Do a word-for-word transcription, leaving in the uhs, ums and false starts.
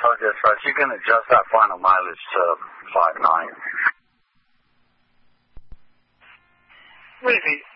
Oh, that's right. You can adjust that final mileage to five nine. Easy.